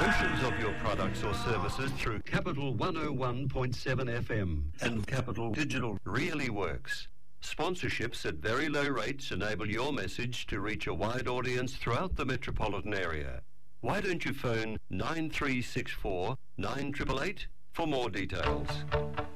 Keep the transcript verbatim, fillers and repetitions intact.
promotions of your products or services through Capital one oh one point seven F M. And Capital Digital really works. Sponsorships at very low rates enable your message to reach a wide audience throughout the metropolitan area. Why don't you phone nine three six four nine eight eight eight for more details?